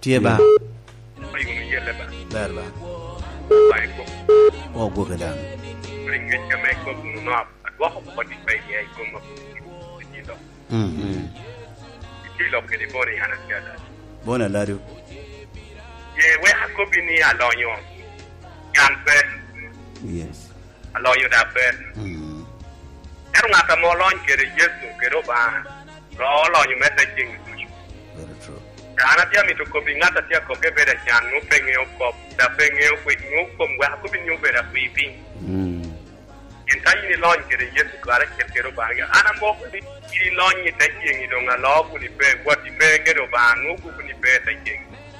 Tie ba. Ay mo yele ba. Ber ba. Bay ko. O go ke dan. Ringgit ka may ko no. Adwa ko pa di bay ay ko mo. Dito. Kilo ke di boni ana tiada. Bona lario. Ye we ha ko bini alonyo. Kan pe. Yes. Alonyo da pe. Era ngata mo lon ke de Yesu ke ro ba. Ro alonyo me te jing. Very true. Ana tia mi to ko bingata tia ko ke bere chan no penge o ko da penge o ku no ko wa ko bi nyu bere ku ipi. Entai ni lon ke de Yesu kare ke ro ba ga ana mo ko ni lon ni te jing ni do nga lo ku ni pe wa ti pe ke ro ba no ku ni pe te jing.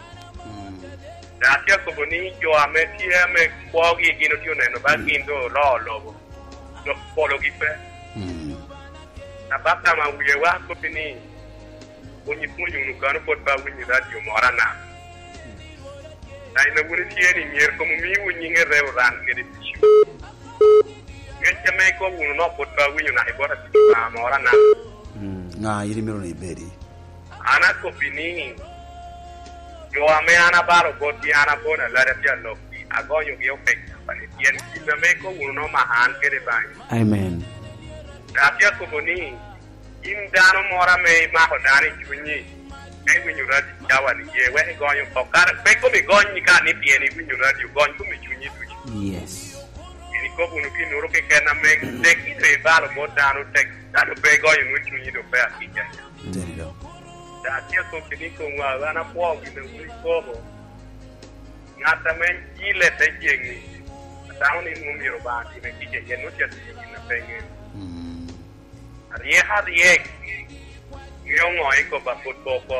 Da tia ko boni jo ame tia me ko gi gi no ti no ba gi do lo no polo gi pe. Na ba ta ma wi wa ko bini Oni punyu nukano pot ba winyi radio morana. Dai na wuri tieni mier ko mi winyi ngere ran ke di tishu. Ngeche me ko wunu no pot ba winyi na ibora ba morana. Nga yiri miro ni beri. Ana ko bini. Yo ame ana baro boti ana bona la repia lo. Agonyo ge opek pa ni tien ki me ko wunu no mahan ke de ba. Amen. Rapia ko boni Indano mora me maho dani chunyi. Ai winyu radi jawani ye we gonyo pokar pe ko mi gonyi ka ni pieni winyu radi gonyo ko mi chunyi tuji. Yes. Ini ko bunu ki nuru ke kana me tek ite balo mo dano tek dano pe gonyo nu chunyi do pe akija. Derido. Da tia ko kini ko wa na po wi ne wi ko bo. Ngata men ile te jengi. Tauni mu mi ro ba ti me ki je no tia ti na penge. Rieha riek Ngong ngoi ko ba football ko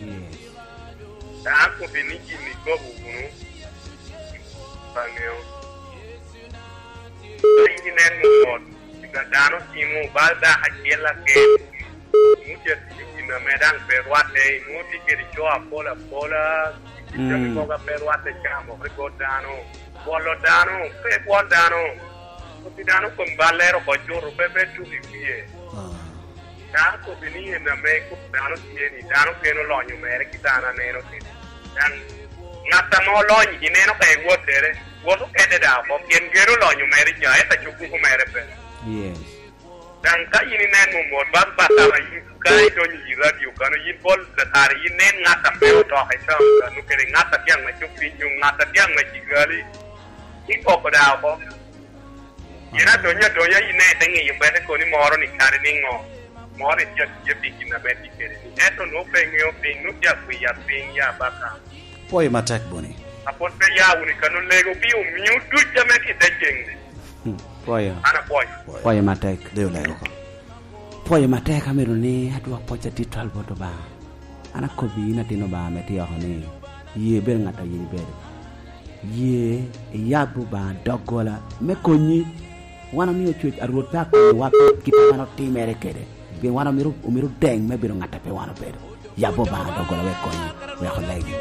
Da ko biniki ni ko bunu Pangeo Ini nen mo Kita dano simu balda hakela ke Muja na medan perwate Muti kiri choa pola Kita ko ga perwate chamo Riko dano Polo dano Pe polo dano Muti dano kon balero ko juru Pepe tu vivie Da ko bini na me ko dano tieni dano ke no lonyo mere kitana nero ti dan ngata mo lonyo gineno kai wotere woto kede da ko ken gero lonyo mere ja eta chuku ko mere pe Yes. Dan ka yini nen mo mod ba ta yi kai do ni radio kanu yin bol da tar yin nen ngata pe to ha sa no kere ngata tiang ma chuku yin ngata tiang ma jigali iko ko da ko ina donya ine tengi yimbe ko ni moro ni kare ni ngo More just picking a bed. Eto no paying your thing, no just we are paying ya baka. Poi matek boni. Upon the ya when you can lego be mute to Jamaica taking. Poi. Anna boy. Poi matek de lego. Poi matek amiro ni hatu apocha titral boto ba. Ana kobi na tino ba meti ahone. Ye ber ngata ye ber. Ye yabu ba dogola me konyi. Wana mi ochu arota ko wa kita na timere kede. Bi wana miru deng me biro ngata pe wana pedo ya boba dogola we konyi we kholegi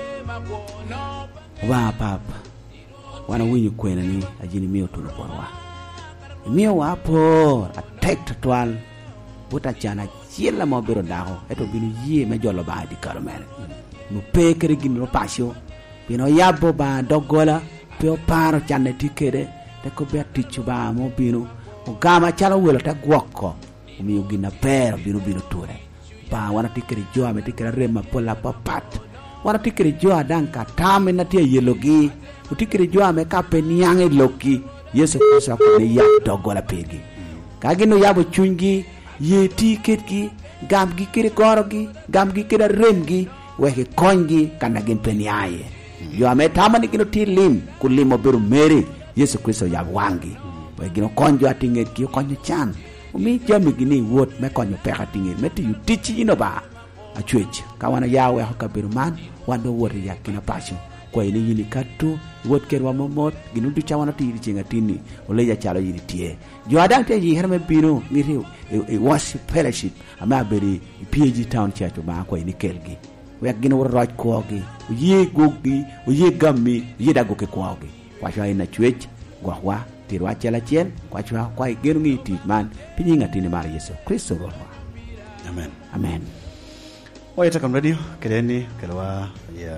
wa papa wana winyu kwena ni ajini mio tulu kwa mio wapo attack twal buta chana chiela mo biro daho eto binu yie me jolo ba di karomere no pekere gino pasio bino ya boba dogola pe paro chane tikede te ko be tichu ba mo binu o gama chala welo ta gwoko mi gina per binu ture ba wana tikere jo ame tikere rema pola papat wana tikere jo adanka tame na tie yelogi utikere jo ame ka penyange loki Yesu Kristo ko ne ya dogola pegi kagino yabo chungi ye tiketki gamgi kire korogi gamgi kire remgi weke kongi kana gen penyaye yo ame tamani kino tilim kulimo beru meri Yesu Kristo ya wangi wegino konjo atinget ki konjo chan umi jami gini wot me konyo peka tinget meti yu tichi ino ba achwech kawana yawe hoka beru man wando wori ya kina passion kwa ini yini katu wot kerwa momot ginu tu chawana tiri chinga tini oleja chalo yini tie jo adang te yi herme bino ngiri worship fellowship ama beri PG Town Church ba kwa ini kelgi we ginu wor roj kogi ye gogi ye gammi ye dagoke kogi kwa jwa ina chwech gwa tirwa chala chen kwa jwa kwa ginu ngiti man pinyinga tini mara Yesu Kristo roho amen amen oya takam radio kedeni kelwa ya